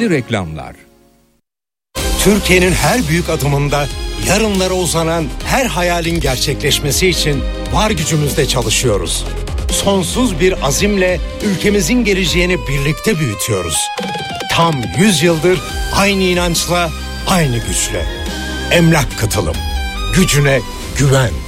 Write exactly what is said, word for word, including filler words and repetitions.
İçindeki reklamlar. Türkiye'nin her büyük adımında yarınlara uzanan her hayalin gerçekleşmesi için var gücümüzle çalışıyoruz. Sonsuz bir azimle ülkemizin geleceğini birlikte büyütüyoruz. Tam yüz yıldır aynı inançla, aynı güçle. Emlak Katılım. Gücüne güven.